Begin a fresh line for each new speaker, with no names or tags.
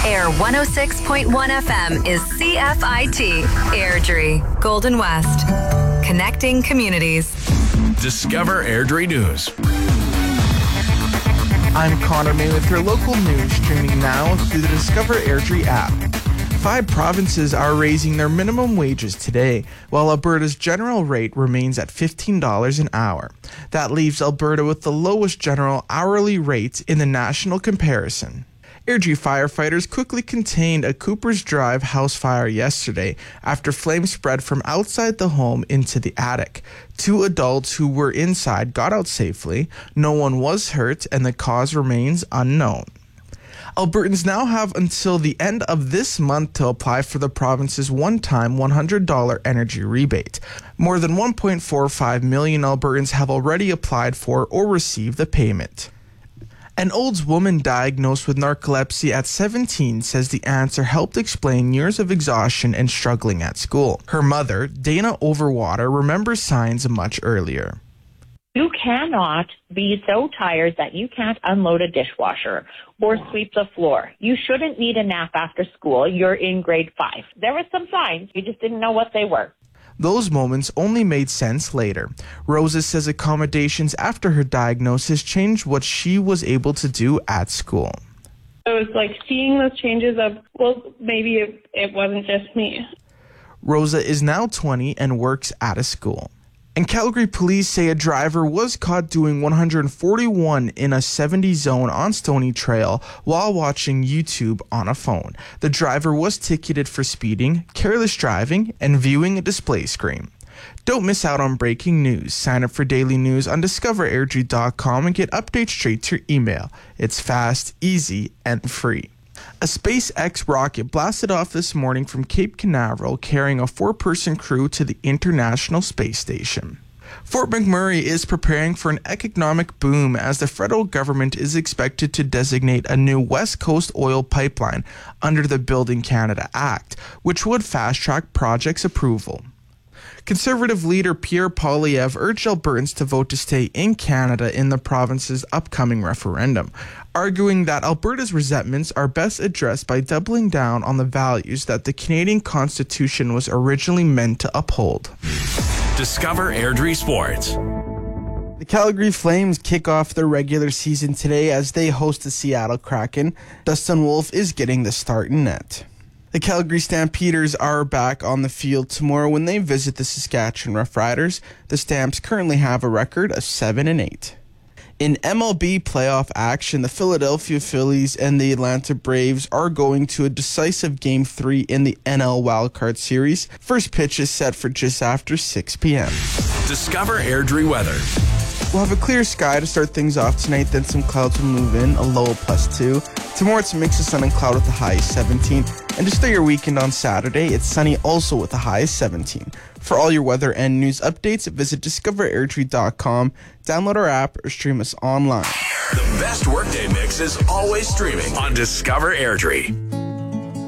Air 106.1 FM is CFIT, Airdrie, Golden West. Connecting communities.
Discover Airdrie News.
I'm Connor May with your local news, streaming now through the Discover Airdrie app. 5 provinces are raising their minimum wages today, while Alberta's general rate remains at $15 an hour. That leaves Alberta with the lowest general hourly rates in the national comparison. Airdrie firefighters quickly contained a Cooper's Drive house fire yesterday after flames spread from outside the home into the attic. 2 adults who were inside got out safely. No one was hurt, and the cause remains unknown. Albertans now have until the end of this month to apply for the province's one-time $100 energy rebate. More than 1.45 million Albertans have already applied for or received the payment. An Olds woman diagnosed with narcolepsy at 17 says the answer helped explain years of exhaustion and struggling at school. Her mother, Dana Overwater, remembers signs much earlier.
You cannot be so tired that you can't unload a dishwasher or sweep the floor. You shouldn't need a nap after school. You're in grade 5. There were some signs. You just didn't know what they were.
Those moments only made sense later. Rosa says accommodations after her diagnosis changed what she was able to do at school.
It was like seeing those changes of, well, maybe it wasn't just me.
Rosa is now 20 and works at a school. And Calgary police say a driver was caught doing 141 in a 70 zone on Stony Trail while watching YouTube on a phone. The driver was ticketed for speeding, careless driving, and viewing a display screen. Don't miss out on breaking news. Sign up for daily news on discoverairdrie.com and get updates straight to your email. It's fast, easy, and free. A SpaceX rocket blasted off this morning from Cape Canaveral carrying a 4-person crew to the International Space Station. Fort McMurray is preparing for an economic boom as the federal government is expected to designate a new West Coast oil pipeline under the Building Canada Act, which would fast-track project's approval. Conservative leader Pierre Poilievre urged Albertans to vote to stay in Canada in the province's upcoming referendum, arguing that Alberta's resentments are best addressed by doubling down on the values that the Canadian Constitution was originally meant to uphold.
Discover Airdrie Sports.
The Calgary Flames kick off their regular season today as they host the Seattle Kraken. Dustin Wolf is getting the start in net. The Calgary Stampeders are back on the field tomorrow when they visit the Saskatchewan Roughriders. The Stamps currently have a record of 7-8. In MLB playoff action, the Philadelphia Phillies and the Atlanta Braves are going to a decisive Game 3 in the NL Wildcard Series. First pitch is set for just after 6 p.m.
Discover Airdrie weather.
We'll have a clear sky to start things off tonight, then some clouds will move in, a low of +2. Tomorrow it's a mix of sun and cloud with a high of 17. And to start your weekend on Saturday, it's sunny also with a high of 17. For all your weather and news updates, visit discoverairdrie.com, download our app, or stream us online.
The best workday mix is always streaming on Discover Airdrie.